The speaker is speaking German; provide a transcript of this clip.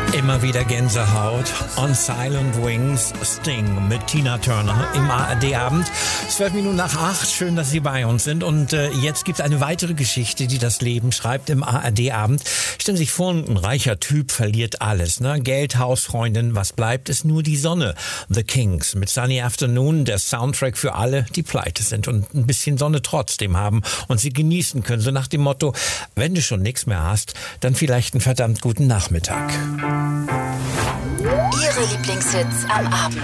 Immer wieder Gänsehaut. On Silent Wings, Sting mit Tina Turner im ARD-Abend. 7:12. Schön, dass Sie bei uns sind. Und jetzt gibt es eine weitere Geschichte, die das Leben schreibt im ARD-Abend. Stellen Sie sich vor, ein reicher Typ verliert alles. Ne? Geld, Haus, Freundin, was bleibt, ist nur die Sonne. The Kings mit Sunny Afternoon, der Soundtrack für alle, die pleite sind und ein bisschen Sonne trotzdem haben und sie genießen können. So nach dem Motto, wenn du schon nichts mehr hast, dann vielleicht einen verdammt guten Nachmittag. Ihre Lieblingshits am Abend.